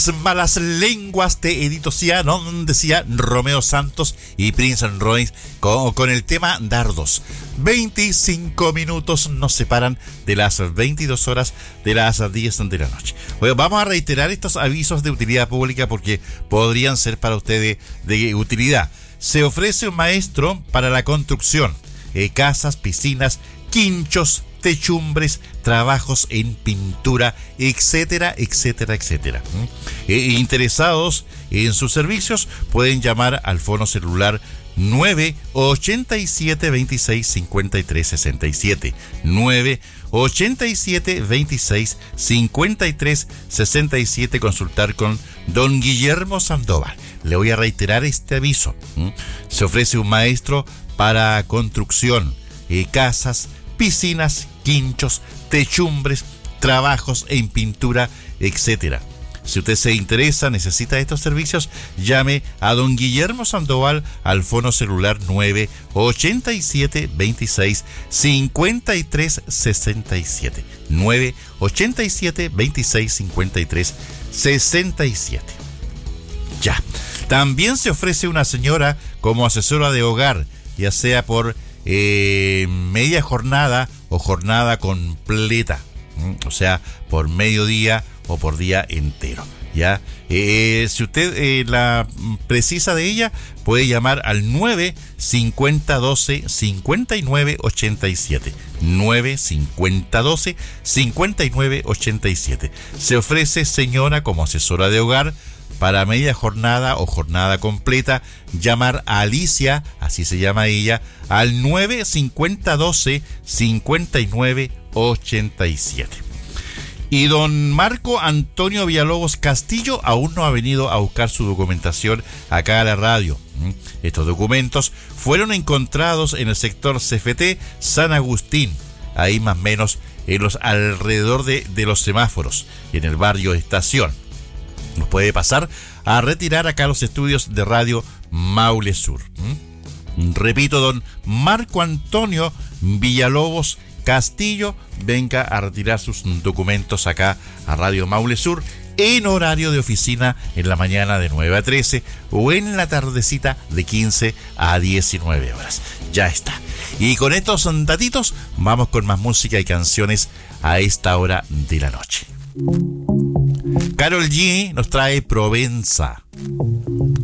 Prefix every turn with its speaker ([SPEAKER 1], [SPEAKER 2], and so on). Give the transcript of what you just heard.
[SPEAKER 1] Malas lenguas de Edito Ciano, decía Romeo Santos y Prince Royce con el tema Dardos. 25 minutos nos separan de las 22 horas de las 10 de la noche. Bueno, vamos a reiterar estos avisos de utilidad pública porque podrían ser para ustedes de utilidad. Se ofrece un maestro para la construcción, casas, piscinas, quinchos, techumbres, trabajos en pintura, etcétera, etcétera, etcétera. Interesados en sus servicios pueden llamar al fono celular 987 26 53 67 987 26 53 67. Consultar con don Guillermo Sandoval. Le voy a reiterar este aviso. Se ofrece un maestro para construcción, casas, piscinas, quinchos, techumbres, trabajos en pintura, etcétera. Si usted se interesa, necesita estos servicios, llame a don Guillermo Sandoval al fono celular 987 26 53 67 987 26 53 67. Ya. También se ofrece una señora como asesora de hogar, ya sea por media jornada o jornada completa, o sea, por mediodía o por día entero, ¿ya? Si usted la precisa de ella, puede llamar al 95012 5987 95012 5987. Se ofrece señora como asesora de hogar para media jornada o jornada completa. Llamar a Alicia, así se llama ella, al 95012 5987. Y don Marco Antonio Villalobos Castillo aún no ha venido a buscar su documentación acá a la radio. Estos documentos fueron encontrados en el sector CFT San Agustín, ahí más o menos en los alrededor de los semáforos, en el barrio Estación. Nos puede pasar a retirar acá los estudios de Radio Maule Sur. Repito, don Marco Antonio Villalobos Castillo, venga a retirar sus documentos acá a Radio Maule Sur en horario de oficina en la mañana de 9 a 13 o en la tardecita de 15 a 19 horas. Ya está. Y con estos datitos vamos con más música y canciones a esta hora de la noche. Karol G nos trae Provenza.